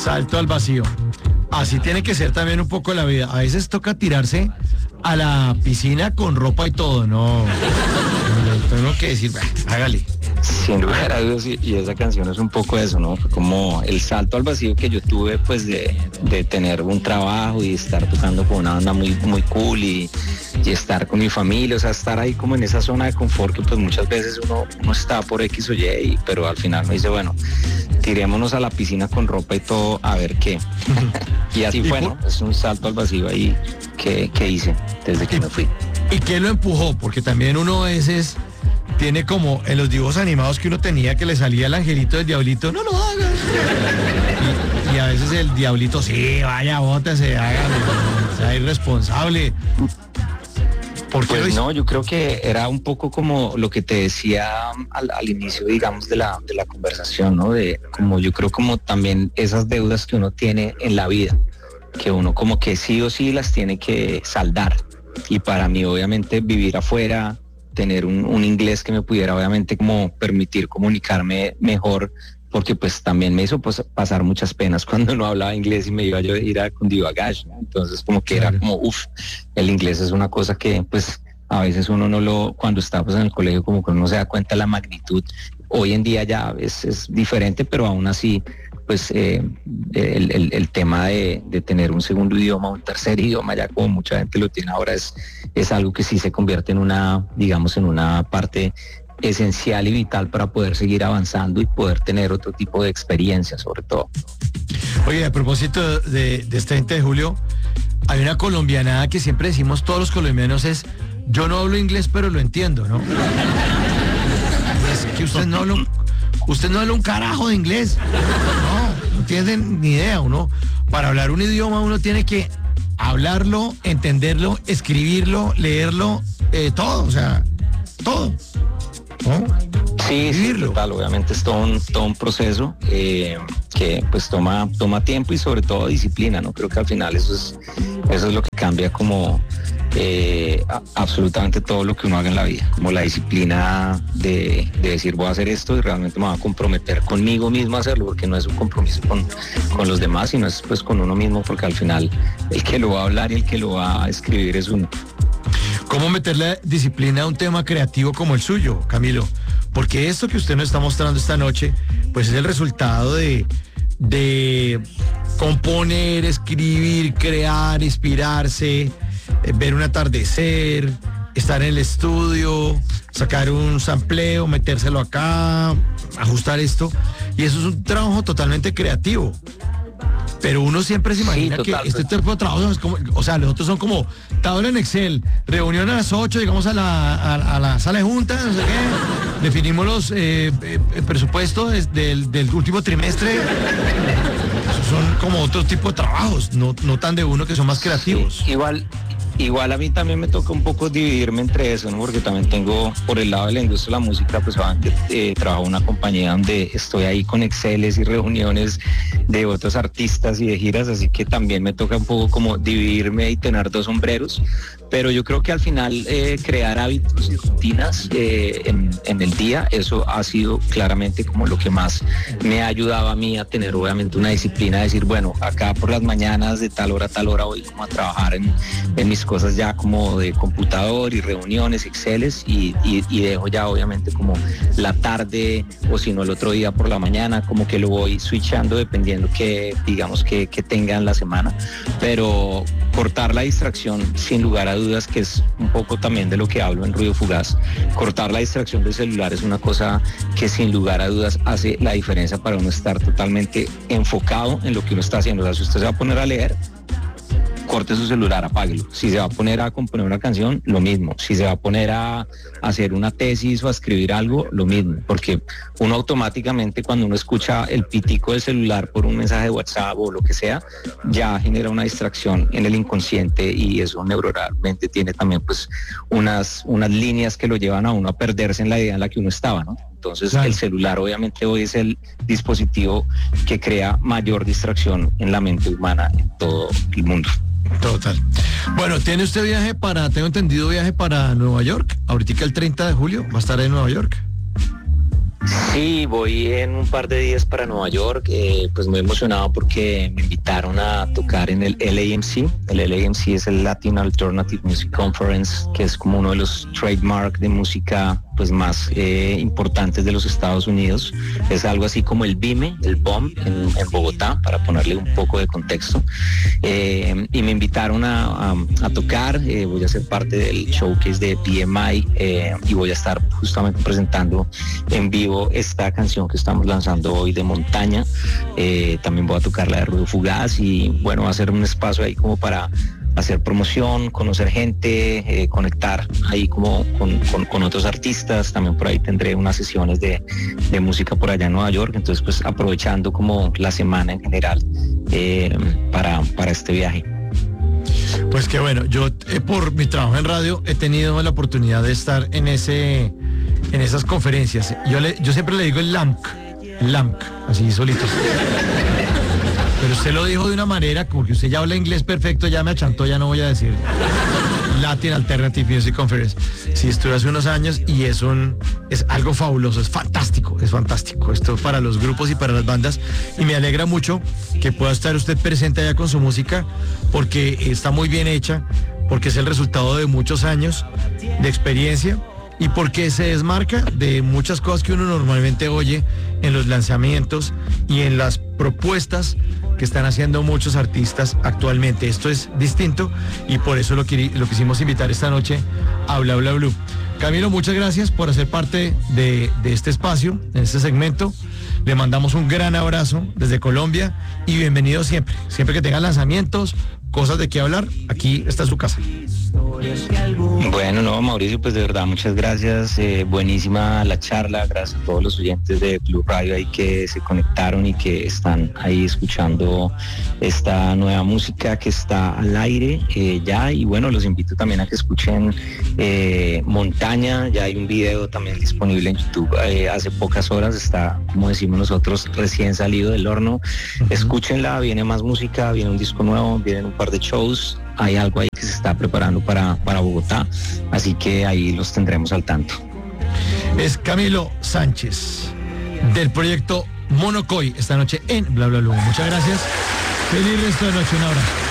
Salto al vacío. Así tiene que ser también un poco la vida. A veces toca tirarse a la piscina con ropa y todo, ¿no? Tengo que decir, bueno, hágale. Sin lugar a dudas, y esa canción es un poco eso, ¿no? Como el salto al vacío que yo tuve, pues, de tener un trabajo y estar tocando con una banda muy, muy cool y estar con mi familia, o sea, estar ahí como en esa zona de confort que pues muchas veces uno está por X o Y, pero al final me dice, bueno, tirémonos a la piscina con ropa y todo, a ver qué. Y así fue, ¿no? Es un salto al vacío ahí que hice desde que me fui. ¿Y qué lo empujó? Porque también uno a veces tiene como en los dibujos animados que uno tenía que le salía el angelito del diablito, no lo hagas. Y a veces el diablito, sí, vaya, bótese, hágalo, sea irresponsable. Pues no, yo creo que era un poco como lo que te decía al inicio, digamos, de la conversación, ¿no? De como yo creo como también esas deudas que uno tiene en la vida, que uno como que sí o sí las tiene que saldar. Y para mí, obviamente, vivir afuera, tener un inglés que me pudiera, obviamente, como permitir comunicarme mejor, porque pues también me hizo pues, pasar muchas penas cuando no hablaba inglés y me iba yo a ir a Cundibagash, ¿no? Entonces como que era como, el inglés es una cosa que pues a veces uno no lo, cuando está pues en el colegio como que uno se da cuenta de la magnitud. Hoy en día ya es diferente, pero aún así pues el tema de tener un segundo idioma, un tercer idioma, ya como mucha gente lo tiene ahora, es algo que sí se convierte en una, digamos, en una parte esencial y vital para poder seguir avanzando y poder tener otro tipo de experiencia, sobre todo. Oye, a propósito de este 20 de julio, hay una colombianada que siempre decimos todos los colombianos es, yo no hablo inglés, pero lo entiendo, ¿no? Es que usted no habla un carajo de inglés. No tienen ni idea. Uno, para hablar un idioma, uno tiene que hablarlo, entenderlo, escribirlo, leerlo, todo, o sea, todo. ¿No? Sí, total, obviamente es todo un proceso que pues toma tiempo y sobre todo disciplina, ¿no? Creo que al final eso es lo que cambia como absolutamente todo lo que uno haga en la vida, como la disciplina de decir voy a hacer esto y realmente me voy a comprometer conmigo mismo a hacerlo, porque no es un compromiso con los demás, sino es pues con uno mismo, porque al final el que lo va a hablar y el que lo va a escribir es uno. ¿Cómo meterle disciplina a un tema creativo como el suyo, Camilo? Porque esto que usted nos está mostrando esta noche, pues es el resultado de componer, escribir, crear, inspirarse, ver un atardecer, estar en el estudio, sacar un sampleo, metérselo acá, ajustar esto. Y eso es un trabajo totalmente creativo. Pero uno siempre se imagina que este tipo de trabajo es como, o sea, los otros son como tabla en Excel, reunión a las 8, llegamos a la sala de juntas, no sé qué, definimos los presupuestos del último trimestre. Son como otro tipo de trabajos, no tan de uno que son más creativos. Sí, igual a mí también me toca un poco dividirme entre eso, ¿no? Porque también tengo, por el lado de la industria de la música, pues trabajo en una compañía donde estoy ahí con Exceles y reuniones de otros artistas y de giras, así que también me toca un poco como dividirme y tener dos sombreros, pero yo creo que al final crear hábitos y rutinas en el día, eso ha sido claramente como lo que más me ha ayudado a mí a tener obviamente una disciplina, de decir, bueno, acá por las mañanas de tal hora a tal hora voy como a trabajar en mis cosas ya como de computador y reuniones, Exceles y dejo ya obviamente como la tarde o si no el otro día por la mañana, como que lo voy switchando dependiendo que digamos que tengan la semana, pero cortar la distracción sin lugar a dudas, que es un poco también de lo que hablo en Ruido Fugaz, cortar la distracción del celular es una cosa que sin lugar a dudas hace la diferencia para uno estar totalmente enfocado en lo que uno está haciendo. O sea, si usted se va a poner a leer, corte su celular, apáguelo. Si se va a poner a componer una canción, lo mismo. Si se va a poner a hacer una tesis o a escribir algo, lo mismo. Porque uno automáticamente cuando uno escucha el pitico del celular por un mensaje de WhatsApp o lo que sea, ya genera una distracción en el inconsciente y eso neuronalmente tiene también pues unas líneas que lo llevan a uno a perderse en la idea en la que uno estaba, ¿no? Entonces claro, el celular obviamente hoy es el dispositivo que crea mayor distracción en la mente humana en todo el mundo. Total. Bueno, ¿tiene usted viaje para Nueva York? Ahorita el 30 de julio va a estar en Nueva York. Sí, voy en un par de días para Nueva York, pues muy emocionado porque me invitaron a tocar en el LAMC. El LAMC es el Latin Alternative Music Conference, que es como uno de los trademark de música pues más importantes de los Estados Unidos. Es algo así como el BIME, el BOM en Bogotá, para ponerle un poco de contexto. Y me invitaron a tocar, voy a ser parte del showcase de BMI y voy a estar justamente presentando en vivo esta canción que estamos lanzando hoy de Montaña. También voy a tocar la de Ruido Fugaz y bueno, va a ser un espacio ahí como para hacer promoción, conocer gente, conectar ahí como con otros artistas. También por ahí tendré unas sesiones de música por allá en Nueva York, entonces pues aprovechando como la semana en general para este viaje. Pues que bueno, yo por mi trabajo en radio he tenido la oportunidad de estar en esas conferencias. Yo siempre le digo el LAMC, así solito. Pero usted lo dijo de una manera, como que usted ya habla inglés perfecto, ya me achantó, ya no voy a decir. Latin Alternative Music Conference. Sí, estuve hace unos años y es algo fabuloso, es fantástico esto para los grupos y para las bandas, y me alegra mucho que pueda estar usted presente allá con su música, porque está muy bien hecha, porque es el resultado de muchos años de experiencia y porque se desmarca de muchas cosas que uno normalmente oye en los lanzamientos y en las propuestas que están haciendo muchos artistas actualmente. Esto es distinto y por eso lo quisimos invitar esta noche a Bla Bla Blue. Camilo, muchas gracias por hacer parte de este espacio, en este segmento. Le mandamos un gran abrazo desde Colombia y bienvenido siempre. Siempre que tengan lanzamientos, cosas de qué hablar, aquí está su casa. Bueno, no, Mauricio, pues de verdad, muchas gracias. Buenísima la charla. Gracias a todos los oyentes de Blue Radio ahí que se conectaron y que están ahí escuchando esta nueva música que está al aire ya. Y bueno, los invito también a que escuchen Montaña. Ya hay un video también disponible en YouTube. Hace pocas horas está, como decimos nosotros, recién salido del horno. Escúchenla, viene más música, viene un disco nuevo, vienen un par de shows. Hay algo ahí que se está preparando para Bogotá, así que ahí los tendremos al tanto. Es Camilo Sánchez del proyecto Monocoy esta noche en Bla Bla Blue. Muchas gracias. Feliz resto de noche, un abrazo.